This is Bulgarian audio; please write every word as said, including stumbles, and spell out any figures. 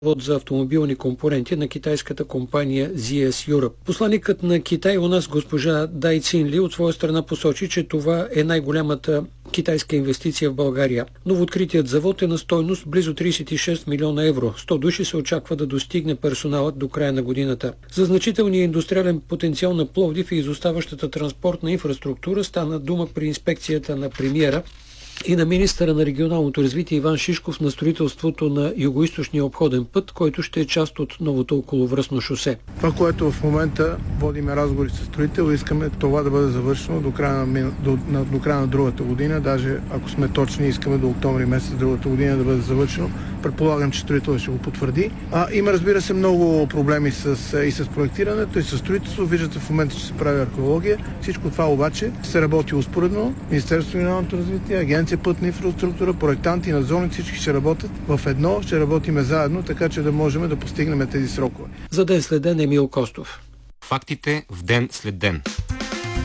завод за автомобилни компоненти на китайската компания Зи Ес Europe. Посланикът на Китай у нас госпожа Дай Цин Ли от своя страна посочи, че това е най-голямата китайска инвестиция в България. Новооткритият завод е на стойност близо тридесет и шест милиона евро. сто души се очаква да достигне персоналът до края на годината. За значителния индустриален потенциал на Пловдив и изоставащата транспортна инфраструктура стана дума при инспекцията на премиера и на министъра на регионалното развитие Иван Шишков на строителството на югоизточния обходен път, който ще е част от новото околовръстно шосе. Това, което в момента водиме разговори с строител, искаме това да бъде завършено до края на, до, на, до края на другата година. Даже ако сме точни, искаме до октомври месец другата година да бъде завършено. Предполагам, че строител ще го потвърди. А, има, разбира се, много проблеми с, и с проектирането, и с строителство. Виждате в момента, че се прави археология. Всичко това обаче се работи успоредно. Министерството на регионалното развитие, Агенция пътна инфраструктура, проектанти, надзорници, всички ще работят в едно, ще работиме заедно, така че да можем да постигнем тези срокове. За ден след ден Емил Костов. Фактите в ден след ден.